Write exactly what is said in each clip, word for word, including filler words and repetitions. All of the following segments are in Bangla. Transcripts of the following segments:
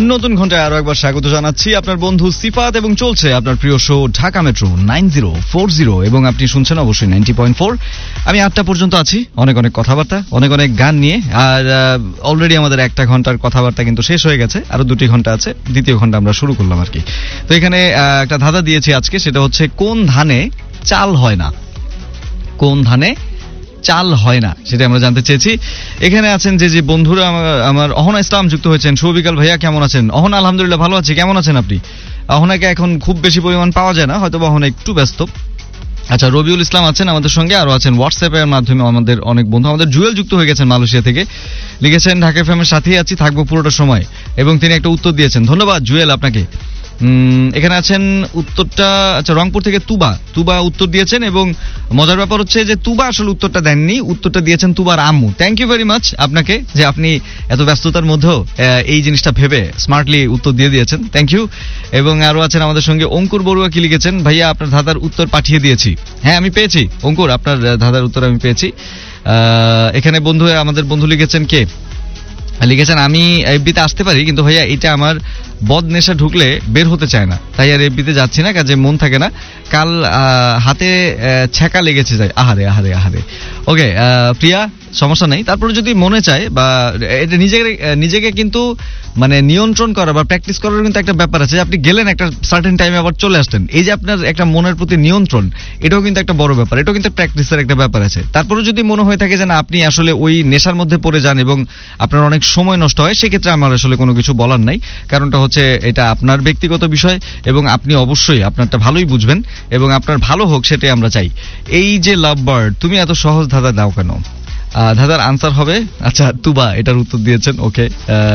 নতুন ঘন্টায় আরো একবার স্বাগত জানাচ্ছি আপনার বন্ধু সিফাত এবং চলছে আপনার প্রিয় show Dhaka metro nine zero four zero এবং আপনি শুনছেন অবশ্যই নাইনটি পয়েন্ট ফোর। আমি আটটা পর্যন্ত আছি, অনেক অনেক কথাবার্তা, অনেক অনেক গান নিয়ে। আর অলরেডি আমাদের একটা ঘন্টার কথাবার্তা কিন্তু শেষ হয়ে গেছে, আরো দুটি ঘন্টা আছে, দ্বিতীয় ঘন্টা আমরা শুরু করলাম আর কি। তো এখানে একটা ধাঁধা দিয়েছি আজকে, সেটা হচ্ছে কোন ধানে চাল হয় না, কোন ধানে চাল হয় না, সেটা আমরা জানতে চেয়েছি। এখানে আছেন যে যে বন্ধুরা, আমার অহনা ইসলাম যুক্ত হয়েছেন। শুভ বিকাল ভাইয়া, কেমন আছেন? অহনা আলহামদুলিল্লাহ ভালো আছি, কেমন আছেন আপনি? অহনাকে এখন খুব বেশি পরিমাণ পাওয়া যায় না, হয়তো অহনা একটু ব্যস্ত। আচ্ছা, রবিউল ইসলাম আছেন আমাদের সঙ্গে, আরো আছেন হোয়াটসঅ্যাপের মাধ্যমে আমাদের অনেক বন্ধু। আমাদের জুয়েল যুক্ত হয়ে গেছেন মালয়েশিয়া থেকে, লিখেছেন ঢাকা এফএম এর সাথেই আছি, থাকবো পুরোটা সময়, এবং তিনি একটা উত্তর দিয়েছেন। ধন্যবাদ জুয়েল আপনাকে। এখানে আছেন উত্তরটা, আচ্ছা রংপুর থেকে তুবা, তুবা উত্তর দিয়েছেন। এবং মজার ব্যাপার হচ্ছে যে তুবা আসলে উত্তরটা দেননি, উত্তরটা দিয়েছেন তুবার আম্মু। থ্যাংক ইউ ভেরি মাচ আপনাকে, যে আপনি এত ব্যস্ততার মধ্যেও এই জিনিসটা ভেবে স্মার্টলি উত্তর দিয়ে দিয়েছেন, থ্যাংক ইউ। এবং আরো আছেন আমাদের সঙ্গে অঙ্কুর বড়ুয়া, কি লিখেছেন? ভাইয়া আপনার ধাঁধার উত্তর পাঠিয়ে দিয়েছি। হ্যাঁ আমি পেয়েছি অঙ্কুর, আপনার ধাঁধার উত্তর আমি পেয়েছি। এখানে বন্ধু, আমাদের বন্ধু লিখেছেন, কে লিখেছেন, আমি এফবিতে আসতে পারি কিন্তু ভাইয়া এটা আমার বদ নেশা ঢুকলে বের হতে চায় না, তাই আর এফবিতে যাচ্ছি না, কাজে মন থাকে না। কাল হাতে ছ্যাঁকা লেগেছে যায়, আহারে আহারে আহারে। ওকে প্রিয়া, সমস্যা নেই, তারপরে যদি মনে চায় বা এটা নিজেকে নিজেকে কিন্তু মানে নিয়ন্ত্রণ করা বা প্র্যাকটিস করার কিন্তু একটা ব্যাপার আছে। আপনি গেলেন একটা সার্টেন টাইমে, আবার চলে আসলেন, এই যে আপনার একটা মনের প্রতি নিয়ন্ত্রণ, এটাও কিন্তু একটা বড় ব্যাপার, এটাও কিন্তু প্র্যাকটিসের একটা ব্যাপার আছে। তারপরে যদি মনে হয়ে থাকে যে না আপনি আসলে ওই নেশার মধ্যে পড়ে যান এবং আপনার অনেক সময় নষ্ট হয়, সেক্ষেত্রে আমার আসলে কোনো কিছু বলার নাই। কারণটা হচ্ছে এটা আপনার ব্যক্তিগত বিষয় এবং আপনি অবশ্যই আপনারটা ভালোই বুঝবেন এবং আপনার ভালো হোক, সেটাই আমরা চাই। এই যে লাভ বার্ড, তুমি এত সহজ ধাঁধা দাও কেন? ধাঁধার আনসার হবে, আচ্ছা তুবা এটার উত্তর দিয়েছেন, ওকে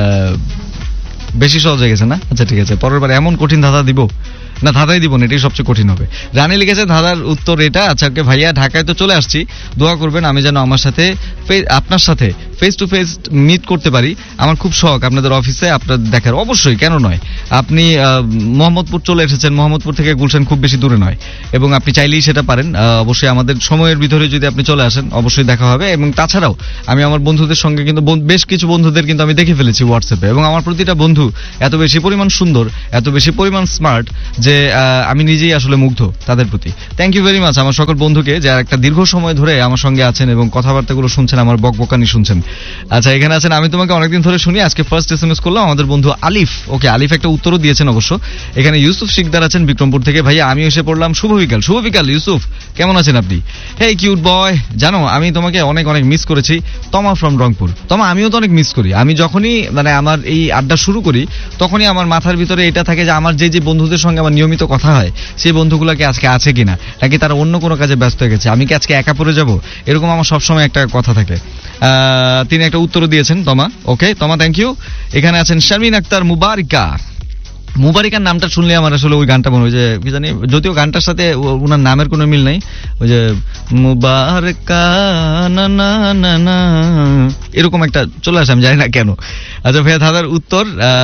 বেশি সহজ হয়ে গেছে না? আচ্ছা ঠিক আছে, পরের বার এমন কঠিন ধাঁধা দিব না, ধাঁধাই দিব না, এটাই সবচেয়ে কঠিন হবে। রানী লিখেছে ধাঁধার উত্তর এটা। আচ্ছা ওকে ভাইয়া, ঢাকায় তো চলে আসছি, দোয়া করবেন আমি যেন আমার সাথে আপনার সাথে ফেস টু ফেস মিট করতে পারি। আমার খুব শখ আপনাদের অফিসে আপনার দেখার। অবশ্যই, কেন নয়। আপনি মোহাম্মদপুর চলে এসেছেন, মোহাম্মদপুর থেকে গুলশান খুব বেশি দূরে নয় এবং আপনি চাইলেই সেটা পারেন। অবশ্যই আমাদের সময়ের ভিতরে যদি আপনি চলে আসেন অবশ্যই দেখা হবে। এবং তাছাড়াও আমি আমার বন্ধুদের সঙ্গে কিন্তু বেশ কিছু বন্ধুদের কিন্তু আমি দেখে ফেলেছি হোয়াটসঅ্যাপে, এবং আমার প্রতিটা বন্ধু এত বেশি পরিমাণ সুন্দর, এত বেশি পরিমাণ স্মার্ট যে আমি নিজেই আসলে মুগ্ধ তাদের প্রতি। থ্যাংক ইউ ভেরি মাচ আমার সকল বন্ধুকে, যারা একটা দীর্ঘ সময় ধরে আমার সঙ্গে আছেন এবং কথাবার্তাগুলো শুনছেন, আমার বকবকানি শুনছেন। আচ্ছা এখানে আছেন, আমি তোমাকে অনেকদিন ধরে শুনি, আজকে ফার্স্ট এসএমএস করলাম, আমাদের বন্ধু আলিফ। ওকে আলিফ একটা উত্তরও দিয়েছেন অবশ্য। এখানে ইউসুফ শিকদার আছেন বিক্রমপুর থেকে, ভাইয়া আমি এসে পড়লাম, শুভ বিকাল। শুভ বিকাল ইউসুফ, কেমন আছেন আপনি? হেই কিউট বয়, জানো আমি তোমাকে অনেক অনেক মিস করেছি। তমা ফ্রম রংপুর। তমা আমিও তো অনেক মিস করি। আমি যখনই মানে আমার এই আড্ডা শুরু করি তখনই আমার মাথার ভিতরে এটা থাকে যে আমার যে যে বন্ধুদের সঙ্গে আমার নিয়মিত কথা হয়, সেই বন্ধুগুলোকে আজকে আছে কিনা, নাকি তারা অন্য কোনো কাজে ব্যস্ত হয়ে গেছে, আমি কি আজকে একা পড়ে যাব, এরকম আমার সবসময় একটা কথা থাকে। তিনি একটা উত্তরও দিয়েছেন তমা। ওকে তমা, থ্যাংক ইউ। এখানে আছেন শারমিন আক্তার মুবারিকা। মুবারিকার নামটা শুনলে আমার আসলে ওই গানটা মনে হয় যে কি জানি, যদিও গানটার সাথে ওনার নামের কোনো মিল নাই, ওই যে মুবারকা না না না না এরকম একটা চলে আসে, আমি জানি না কেন। আচ্ছা ভাইয়া, ধাঁধার উত্তর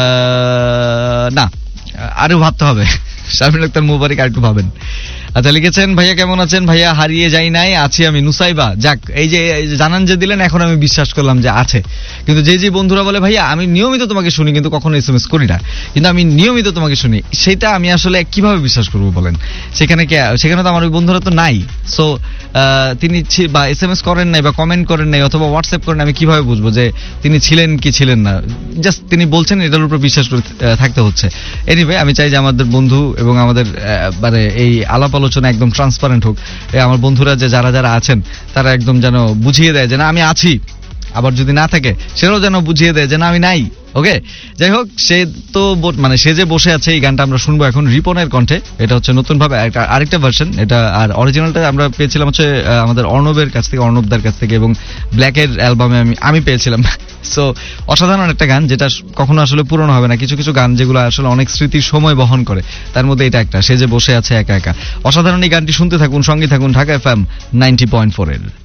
না, আরো ভাবতে হবে। শারমিন আক্তার মুবারিক আর একটু ভাবেন। আচ্ছা লিখেছেন, ভাইয়া কেমন আছেন? ভাইয়া হারিয়ে যাই নাই, আছি আমি। নুসাইবা, যাক এই যে জানান যে দিলেন, এখন আমি বিশ্বাস করলাম যে আছে। কিন্তু যে যে বন্ধুরা বলে ভাইয়া আমি নিয়মিত তোমাকে শুনি কিন্তু কখনো এসএমএস করি না, কিন্তু আমি নিয়মিত তোমাকে শুনি, সেটা আমি আসলে কিভাবে বিশ্বাস করবো বলেন? সেখানে কে, সেখানে তো আমার ওই বন্ধুরা তো নাই। সো তিনি বা এসএমএস করেন নাই বা কমেন্ট করেন নাই অথবা হোয়াটসঅ্যাপ করেন, আমি কিভাবে বুঝবো যে তিনি ছিলেন কি ছিলেন না? জাস্ট তিনি বলছেন, এটার উপর বিশ্বাস করে থাকতে হচ্ছে। এনিওয়ে, আমি চাই যে আমাদের বন্ধু এবং আমাদের মানে এই আলাপ আলোচনা একদম ট্রান্সপারেন্ট হোক। আমার বন্ধুরা যে যারা যারা আছেন তারা একদম যেন বুঝিয়ে দেয় যে না আমি আছি, আবার যদি না থাকে সেটাও যেন বুঝিয়ে দেয় যে না আমি নাই। ওকে, যাই হোক, সে তো মানে সে যে বসে আছে, এই গানটা আমরা শুনবো এখন রিপনের কণ্ঠে। এটা হচ্ছে নতুন ভাবে আরেকটা ভার্সন এটা, আর অরিজিনালটা আমরা পেয়েছিলাম হচ্ছে আমাদের অর্ণবের কাছ থেকে, অর্ণবদার কাছ থেকে, এবং ব্ল্যাকের অ্যালবামে আমি আমি পেয়েছিলাম। সো অসাধারণ একটা গান, যেটা কখনো আসলে পুরনো হবে না। কিছু কিছু গান যেগুলো আসলে অনেক স্মৃতির সময় বহন করে, তার মধ্যে এটা একটা, সে যে বসে আছে একা একা। অসাধারণ এই গানটি শুনতে থাকুন, সঙ্গে থাকুন Dhaka FM ninety point four এর।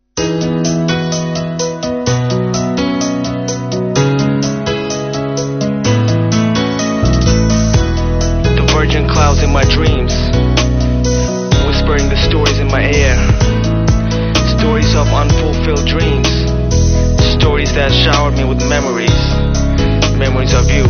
Clouds in my dreams, whispering the stories in my ear, stories of unfulfilled dreams, stories that showered me with memories, memories of you.